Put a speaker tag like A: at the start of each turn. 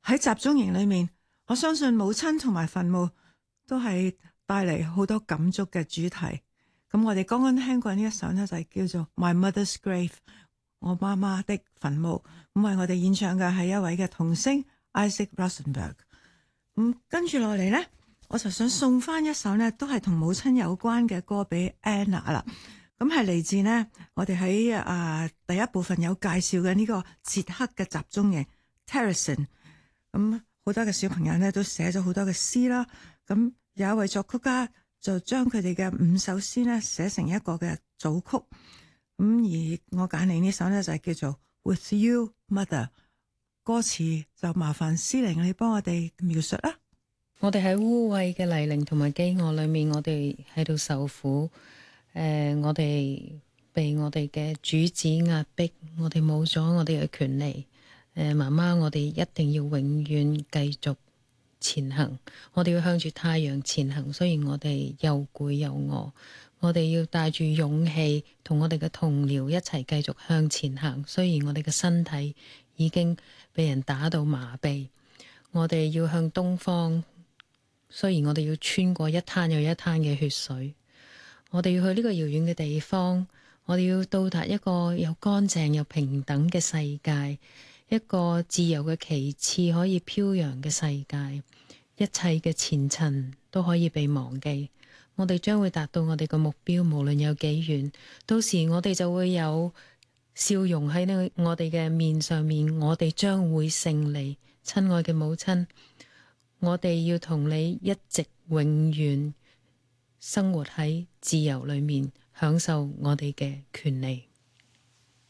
A: 喺集中營裏面，我相信母親同埋墳墓都係帶嚟好多感觸嘅主題。咁我哋剛剛聽過呢一首呢，就係叫做 My Mother's Grave， 我媽媽的墳墓。咁為我哋演唱嘅係一位嘅童星 Isaac Rosenberg。跟住落嚟呢，我就想送翻一首呢，都係同母親有關嘅歌俾 Anna 啦。咁係嚟自呢，我哋喺第一部分有介紹嘅呢個捷克嘅集中營 Terezin。咁好多嘅小朋友呢都寫咗好多嘅詩啦。咁有一位作曲家就將佢哋嘅5首詩呢寫成一個嘅組曲。咁而我揀嚟呢首呢，就係叫做 With You Mother。歌詞就麻煩詩玲你幫我哋描述啦。
B: 我哋喺污穢嘅泥濘同埋飢餓裏面，我哋喺度受苦。我哋被我哋嘅主子壓迫，我哋冇咗我哋嘅權利。媽媽，我哋一定要永遠繼續前行。我哋要向住太陽前行，雖然我哋又攰又餓，我哋要帶住勇氣同我哋嘅同僚一齊繼續向前行。雖然我哋嘅身體已經被人打到麻痹，我哋要向東方。雖然我哋要穿過一灘又一灘嘅血水，我哋要去呢個遙遠嘅地方，我哋要到達一個又乾淨又平等嘅世界，一個自由嘅旗幟可以飄揚嘅世界，一切嘅前塵都可以被忘記。我哋將會達到我哋嘅目標，無論有幾遠，到時我哋就會有笑容喺我哋嘅面上面，我哋將會勝利。親愛嘅母親，我哋要同你一直永遠生活喺自由裏面，享受我哋嘅權利。